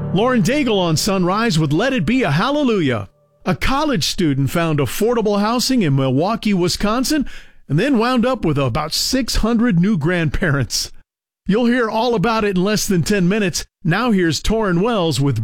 Lauren Daigle on Sunrise with Let It Be a Hallelujah. A college student found affordable housing in Milwaukee, Wisconsin, and then wound up with about 600 new grandparents. You'll hear all about it in less than 10 minutes. Now here's Torrin Wells with